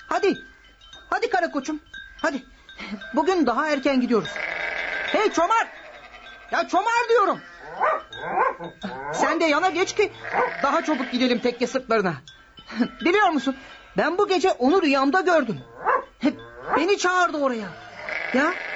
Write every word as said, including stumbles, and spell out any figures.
Hadi. Hadi kara koçum. Hadi. Bugün daha erken gidiyoruz. Hey çomar. Ya çomar diyorum. Sen de yana geç ki daha çabuk gidelim tekke sırtlarına. Biliyor musun? Ben bu gece onu rüyamda gördüm. Beni çağırdı oraya. Ya